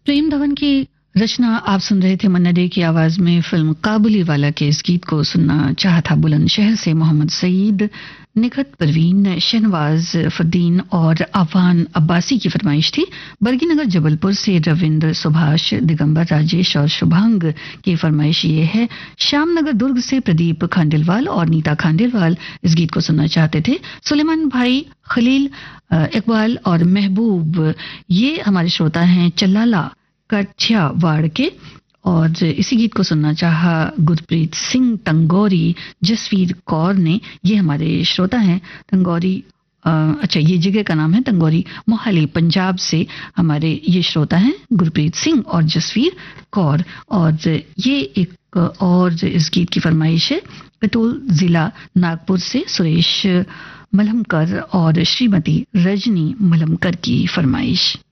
प्रेम धवन की रचना आप सुन रहे थे मन्ना डे की आवाज में। फिल्म काबुली वाला के इस गीत को सुनना चाहा था बुलंदशहर से मोहम्मद सईद, निखत परवीन, शहनवाज फरदीन और आवान अब्बासी की फरमाइश थी। बरगीनगर जबलपुर से रविंद्र, सुभाष, दिगंबर, राजेश और शुभांग की फरमाइश ये है। श्यामनगर दुर्ग से प्रदीप खांडेलवाल और नीता खांडेलवाल इस गीत को सुनना चाहते थे। सुलेमान भाई, खलील, इकबाल और महबूब ये हमारे श्रोता हैं चल्लाला कठियावाड़ के, और इसी गीत को सुनना चाहा गुरप्रीत सिंह तंगौरी जसवीर कौर ने। ये हमारे श्रोता हैं तंगौरी, अच्छा ये जगह का नाम है तंगौरी, मोहाली पंजाब से हमारे ये श्रोता हैं गुरप्रीत सिंह और जसवीर कौर। और ये एक और इस गीत की फरमाइश है कटोल जिला नागपुर से सुरेश मलहमकर और श्रीमती रजनी मलहमकर की फरमाइश।